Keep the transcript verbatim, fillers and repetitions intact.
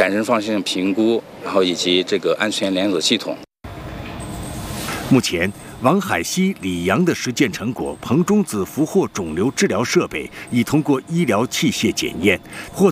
感人放性评估，然后以及这个安全连锁系统。 目前，王海溪、李阳的实践成果，彭中子俘获肿瘤治疗设备已通过医疗器械检验，获